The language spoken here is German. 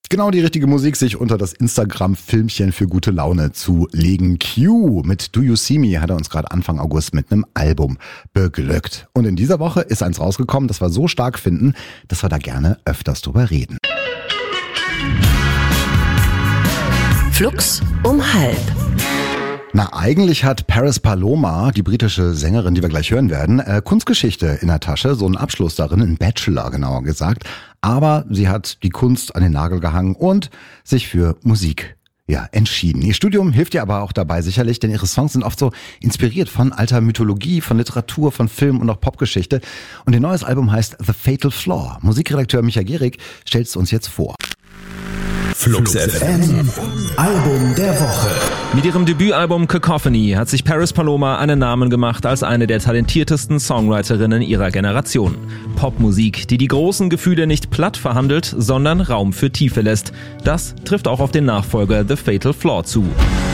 Genau die richtige Musik, sich unter das Instagram-Filmchen für gute Laune zu legen. Q mit Do You See Me hat er uns gerade Anfang August mit einem Album beglückt. Und in dieser Woche ist eins rausgekommen, das wir so stark finden, dass wir da gerne öfters drüber reden. Flux um halb. Na, eigentlich hat Paris Paloma, die britische Sängerin, die wir gleich hören werden, Kunstgeschichte in der Tasche, so einen Abschluss darin, einen Bachelor genauer gesagt. Aber sie hat die Kunst an den Nagel gehangen und sich für Musik entschieden. Ihr Studium hilft ihr aber auch dabei sicherlich, denn ihre Songs sind oft so inspiriert von alter Mythologie, von Literatur, von Film und auch Popgeschichte. Und ihr neues Album heißt The Fatal Flaw. Musikredakteur Micha Gehrig stellt es uns jetzt vor. Flux FM, Album der Woche. Mit ihrem Debütalbum Cacophony hat sich Paris Paloma einen Namen gemacht als eine der talentiertesten Songwriterinnen ihrer Generation. Popmusik, die die großen Gefühle nicht platt verhandelt, sondern Raum für Tiefe lässt. Das trifft auch auf den Nachfolger The Fatal Flaw zu.